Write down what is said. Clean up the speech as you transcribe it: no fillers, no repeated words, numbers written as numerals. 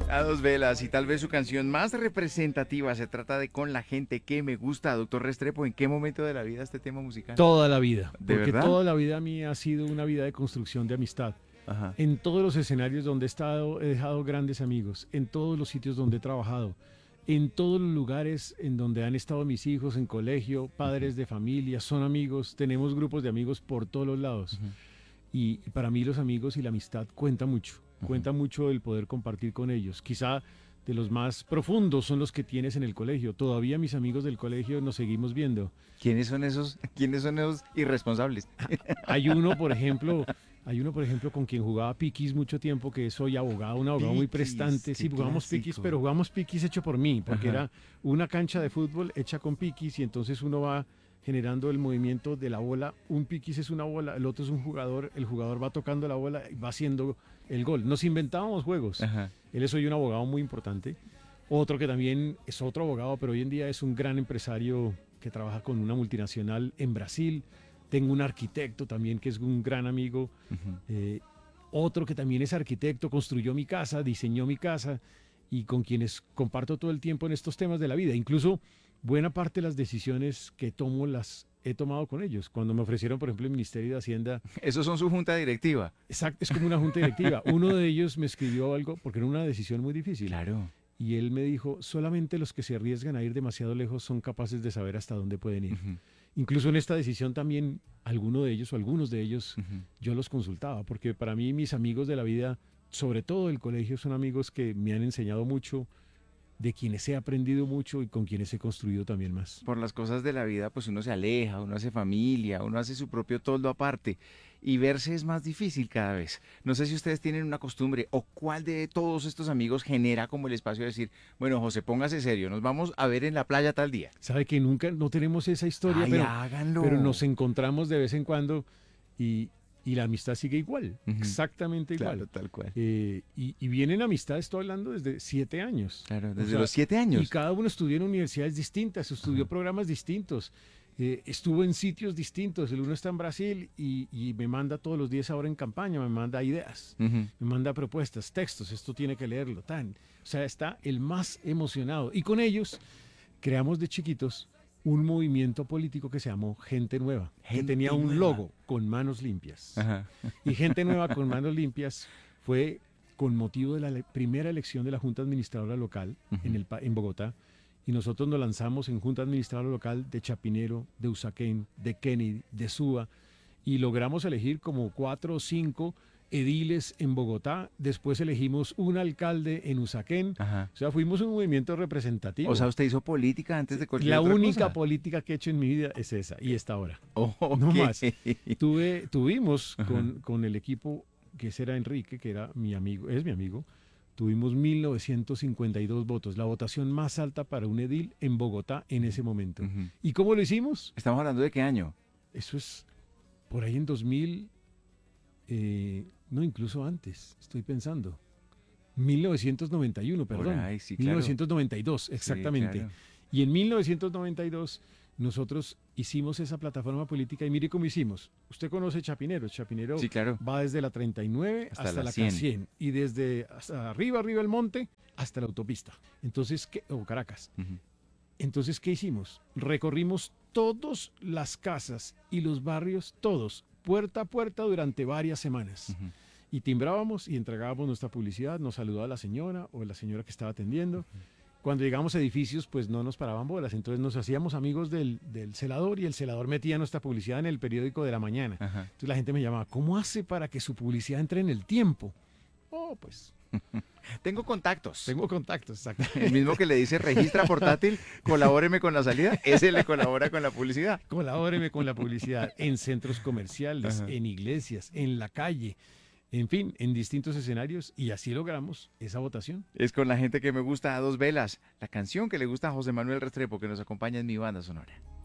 A dos velas, y tal vez su canción más representativa se trata de Con la gente que me gusta. Doctor Restrepo, ¿en qué momento de la vida este tema musical? Toda la vida, ¿De porque verdad? toda la vida mía ha sido una vida de construcción de amistad. Ajá. En todos los escenarios donde he estado he dejado grandes amigos, en todos los sitios donde he trabajado, en todos los lugares en donde han estado mis hijos, en colegio, padres de familia, son amigos, tenemos grupos de amigos por todos los lados. Ujú. Y para mí los amigos y la amistad cuenta mucho el poder compartir con ellos. Quizá de los más profundos son los que tienes en el colegio. Todavía mis amigos del colegio nos seguimos viendo. ¿Quiénes son esos irresponsables? Hay uno, por ejemplo, con quien jugaba piquis mucho tiempo, que soy abogado, un abogado muy Piquis, prestante. qué Sí, jugamos piquis, clásico. pero jugamos piquis hecho por mí, porque Ajá. era una cancha de fútbol hecha con piquis y entonces uno va generando el movimiento de la bola. Un piquis es una bola, el otro es un jugador, el jugador va tocando la bola y va haciendo el gol. Nos inventábamos juegos. Ajá. Él es hoy un abogado muy importante. Otro que también es otro abogado, pero hoy en día es un gran empresario que trabaja con una multinacional en Brasil. Tengo un arquitecto también que es un gran amigo. Ujú. Otro que también es arquitecto, construyó mi casa, diseñó mi casa y con quienes comparto todo el tiempo en estos temas de la vida. Incluso buena parte de las decisiones que tomo las he tomado con ellos. Cuando me ofrecieron, por ejemplo, el Ministerio de Hacienda, Esos son su junta directiva. exacto, es como una junta directiva. Uno de ellos me escribió algo porque era una decisión muy difícil. Claro. Y él me dijo, solamente los que se arriesgan a ir demasiado lejos son capaces de saber hasta dónde pueden ir. Ujú, Incluso en esta decisión también, alguno de ellos o algunos de ellos, ujú. yo los consultaba, porque para mí mis amigos de la vida, sobre todo del colegio, son amigos que me han enseñado mucho, de quienes he aprendido mucho y con quienes he construido también más. Por las cosas de la vida, pues uno se aleja, uno hace familia, uno hace su propio toldo aparte y verse es más difícil cada vez. No sé si ustedes tienen una costumbre o cuál de todos estos amigos genera como el espacio de decir, bueno, José, póngase serio, nos vamos a ver en la playa tal día. Sabe que nunca, no tenemos esa historia, Ay, háganlo. pero nos encontramos de vez en cuando y, y la amistad sigue igual, Ujú. exactamente Claro, igual. tal cual. Y vienen amistades, estoy hablando desde 7 años. Claro, O desde sea, los 7 y años. cada uno estudió en universidades distintas, estudió Ajá. programas distintos, estuvo en sitios distintos. El uno está en Brasil y me manda todos los días ahora en campaña, me manda ideas, Ujú. me manda propuestas, textos, esto tiene que leerlo, tan. O sea, está el más emocionado. Y con ellos creamos de chiquitos un movimiento político que se llamó Gente Nueva, que tenía Gente un nueva. logo con manos limpias. Ajá. Y Gente Nueva con manos limpias fue con motivo de la primera elección de la Junta Administradora Local Ujú. en Bogotá. Y nosotros nos lanzamos en Junta Administradora Local de Chapinero, de Usaquén, de Kennedy, de Suba. Y logramos elegir como 4 o 5 ediles en Bogotá. Después elegimos un alcalde en Usaquén. Ajá. O sea, fuimos un movimiento O representativo. sea, usted hizo política antes de cualquier La otra única cosa. política que he hecho en mi vida es esa y esta hora. Oh, No ok. más. Tuvimos Ajá. con el equipo, que ese era Enrique, que era mi amigo, es mi amigo, tuvimos 1952 votos, la votación más alta para un edil en Bogotá en ese momento. Ujú. ¿Y cómo lo hicimos? Estamos hablando de qué año. Eso es por ahí en 2000, no, incluso antes, estoy pensando. 1991, Por perdón. ahí, sí, claro. 1992, Sí, exactamente. claro. Y en 1992 nosotros hicimos esa plataforma política y mire cómo hicimos. Usted conoce Chapinero. Chapinero Sí, claro. va desde la 39 Hasta hasta la la 100. K100 y desde hasta arriba el monte, hasta la autopista. Entonces, o Caracas. Ujú. Entonces, ¿qué hicimos? Recorrimos todas las casas y los barrios, todos, puerta a puerta durante varias semanas. Ujú. Y timbrábamos y entregábamos nuestra publicidad, nos saludaba la señora o la señora que estaba atendiendo. Cuando llegamos a edificios, pues no nos paraban bolas. Entonces nos hacíamos amigos del celador y el celador metía nuestra publicidad en el periódico de la mañana. Ajá. Entonces la gente me llamaba, ¿cómo hace para que su publicidad entre en el tiempo? Oh, pues Tengo contactos. tengo contactos, exacto. El mismo que le dice registra portátil, colabóreme con la salida, ese le colabora con la publicidad. Colabóreme con la publicidad en centros comerciales, Ajá. en iglesias, en la calle, en fin, en distintos escenarios y así logramos esa votación. Es con la gente que me gusta a dos velas. La canción que le gusta a José Manuel Restrepo que nos acompaña en mi banda sonora.